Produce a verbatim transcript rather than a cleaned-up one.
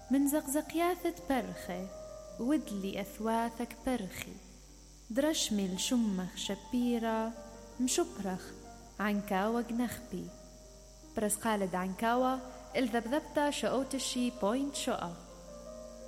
من زقزقياثة برخي ودلي أثواثك برخي درشمي الشمخ شبيرة مشبرخ عنكاوة جنخبي برس خالد عنكاوة الذبذبتا شقوتشي بوينت شقا.